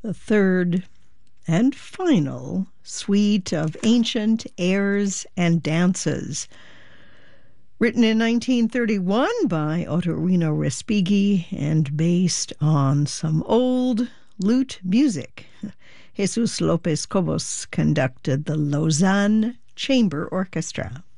the third and final suite of ancient airs and dances, written in 1931 by Ottorino Respighi and based on some old lute music. Jesus Lopez Cobos conducted the Lausanne Chamber Orchestra.